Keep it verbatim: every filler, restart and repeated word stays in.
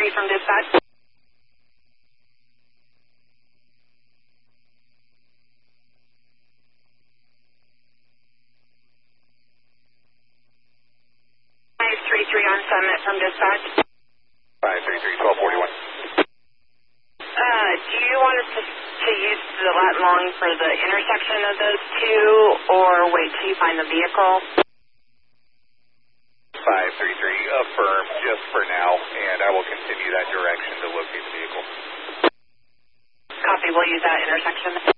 copy from dispatch. five three three on Summit from dispatch. five three three, twelve forty-one. Uh, do you want us to, to use the lat long for the intersection of those two, or wait till you find the vehicle? five three three, affirm just for now, and I will continue that direction to locate the vehicle. Copy, we'll use that intersection.